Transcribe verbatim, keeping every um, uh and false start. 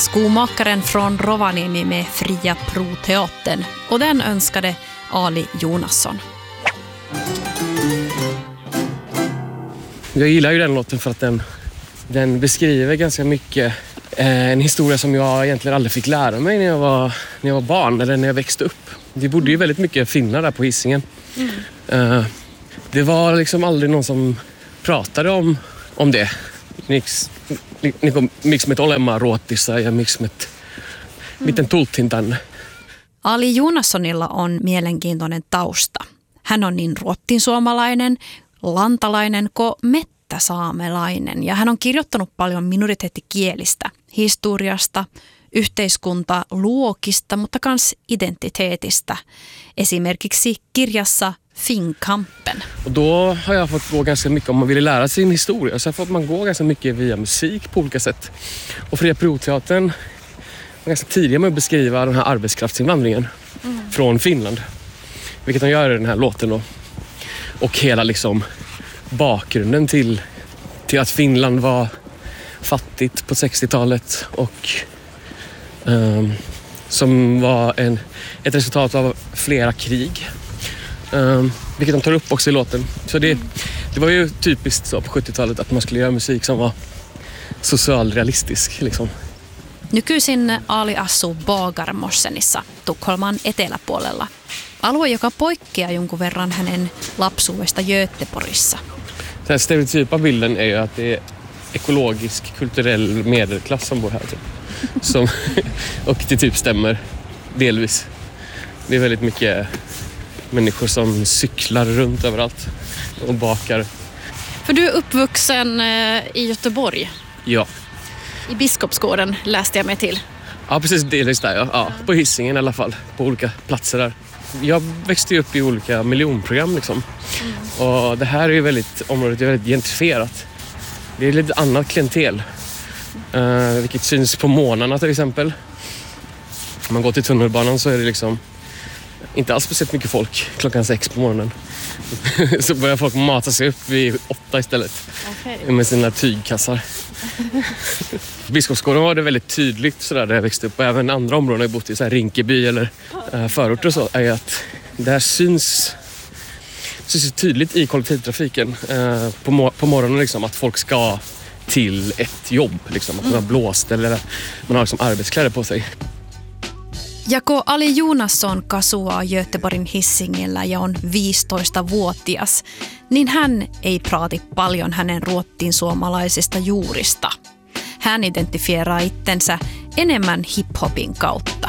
Skomakaren från Rovaniemi med Fria Pro-teatern, och den önskade Ali Jonasson. Jag gillar ju den låten för att den, den beskriver ganska mycket eh, en historia som jag egentligen aldrig fick lära mig när jag var, när jag var barn eller när jag växte upp. Vi bodde ju väldigt mycket finnar där på Hisingen. Mm. Eh, det var liksom aldrig någon som pratade om, om det. Niin kuin, miksi me olemaan Ruotsissa ja miksi me, miten tultiin tänne. Ali Jonassonilla on mielenkiintoinen tausta. Hän on niin ruottinsuomalainen, lantalainen kuin mettäsaamelainen, ja hän on kirjoittanut paljon minoriteettikielistä, historiasta, yhteiskunta, luokista, mutta myös identiteetistä. Esimerkiksi kirjassa Finnkampen. Och då har jag fått gå ganska mycket, om man ville lära sin historia, så har fått man gå ganska mycket via musik på olika sätt. Och Fria Pro-teatern var ganska tidiga med att beskriva den här arbetskraftsinvandringen mm. från Finland. Vilket de gör i den här låten då. Och hela liksom bakgrunden till, till att Finland var fattigt på sextiotalet och um, som var en, ett resultat av flera krig. Um, vilket de tar upp också i låten. Så det, det var ju typiskt så på sjuttiotalet att man skulle göra musik som var socialrealistisk liksom. Nykyisin Ali asuu Bagarmossenissa, Tukholman eteläpuolella. Alue, joka poikkeaa jonkun verran hänen lapsuudesta Göteborgissa. Den stereotypa bilden är ju att det är ekologisk, kulturell medelklass som bor här. Typ. Som, och det typ stämmer delvis. Det är väldigt mycket människor som cyklar runt överallt och bakar. För du är uppvuxen i Göteborg? Ja. I Biskopsgården läste jag mig till. Ja, precis. Delvis där, ja. ja. På Hisingen i alla fall. På olika platser där. Jag växte upp i olika miljonprogram liksom. Mm. Och det här är ju väldigt, området är väldigt gentrifierat. Det är lite annat klientel. Uh, vilket syns på morgnarna till exempel. Om man går till tunnelbanan så är det liksom inte alls speciellt mycket folk klockan sex på morgonen. Så börjar folk mata sig upp vid åtta istället. Okay. Med sina tygkassar. Biskopsgården var det väldigt tydligt sådär där jag växte upp. Och även andra områden jag bott i, så här Rinkeby eller uh, förorter och så, är att det här syns, syns tydligt i kollektivtrafiken uh, på, mo- på morgonen liksom, att folk ska till ett jobb. Liksom, att man har blåst eller man har liksom arbetskläder på sig. Jako Ali Jonasson kasuaa Göteborgin Hisingillä ja on viisitoistavuotias, niin hän ei praati paljon hänen ruottinsuomalaisista juurista. Hän identifieraa itsensä enemmän hiphopin kautta.